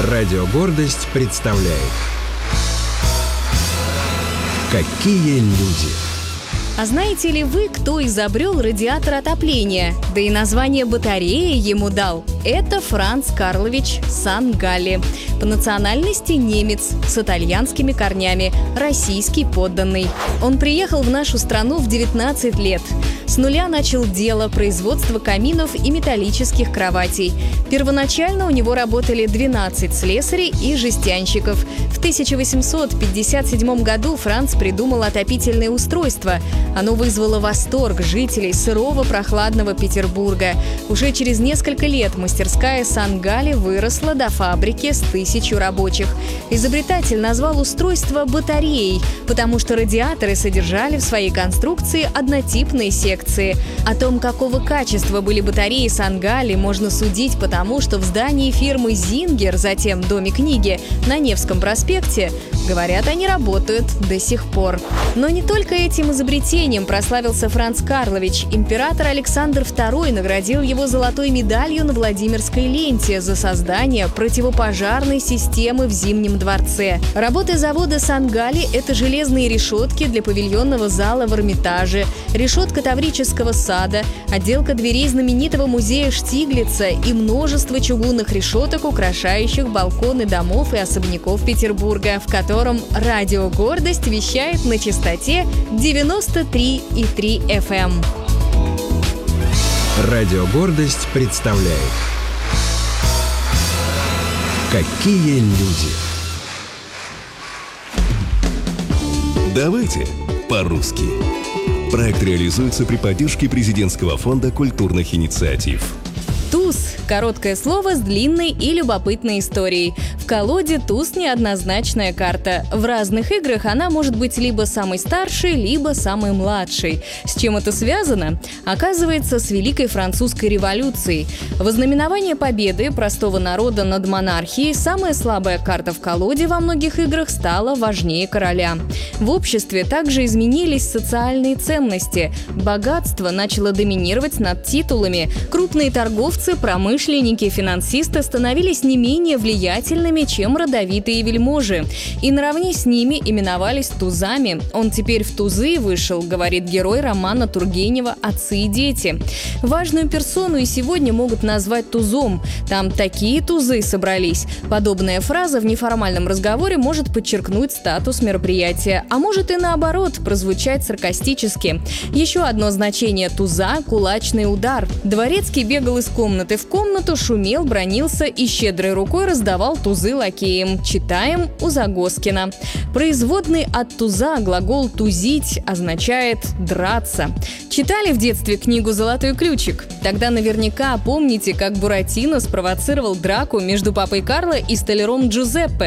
Радио «Гордость» представляет «Какие люди». А знаете ли вы, кто изобрел радиатор отопления? Да и название батареи ему дал. Это Франц Карлович Сан-Галли. По национальности немец, с итальянскими корнями, российский подданный. Он приехал в нашу страну в 19 лет. С нуля начал дело производства каминов и металлических кроватей. Первоначально у него работали 12 слесарей и жестянщиков. В 1857 году Франц придумал отопительное устройство. Оно вызвало восторг жителей сырого прохладного Петербурга. Уже через несколько лет мастерская Сан-Галли выросла до фабрики с 1000 рабочих. Изобретатель назвал устройство батареей, потому что радиаторы содержали в своей конструкции однотипные секции. О том, какого качества были батареи Сан-Галли, можно судить потому, что в здании фирмы «Зингер», затем Доме книги, на Невском проспекте, говорят, они работают до сих пор. Но не только этим изобретением прославился Франц Карлович. Император Александр II наградил его золотой медалью на Владимирской ленте за создание противопожарной системы в Зимнем дворце. Работы завода Сан-Галли – это железные решетки для павильонного зала в Эрмитаже, решетка Таврического сада, отделка дверей знаменитого музея Штиглица и множество чугунных решеток, украшающих балконы домов и особняков Петербурга, в котором радио «Гордость» вещает на частоте 93,3 FM. Радио «Гордость» представляет «Какие люди». Давайте по-русски. Проект реализуется при поддержке Президентского фонда культурных инициатив. Туз – короткое слово с длинной и любопытной историей. В колоде туз – неоднозначная карта. В разных играх она может быть либо самой старшей, либо самой младшей. С чем это связано? Оказывается, с Великой Французской революцией. Во знаменование победы простого народа над монархией самая слабая карта в колоде во многих играх стала важнее короля. В обществе также изменились социальные ценности. Богатство начало доминировать над титулами. Крупные торговцы, промышленники, финансисты становились не менее влиятельными, чем родовитые вельможи. И наравне с ними именовались тузами. Он теперь в тузы вышел, говорит герой романа Тургенева «Отцы и дети». Важную персону и сегодня могут назвать тузом. Там такие тузы собрались. Подобная фраза в неформальном разговоре может подчеркнуть статус мероприятия, а может и наоборот, прозвучать саркастически. Еще одно значение туза – кулачный удар. Дворецкий бегал из комнаты в комнату, шумел, бранился и щедрой рукой раздавал тузы лакеям. Читаем у Загоскина. Производный от туза глагол «тузить» означает «драться». Читали в детстве книгу «Золотой ключик»? Тогда наверняка помните, как Буратино спровоцировал драку между папой Карло и столяром Джузеппе.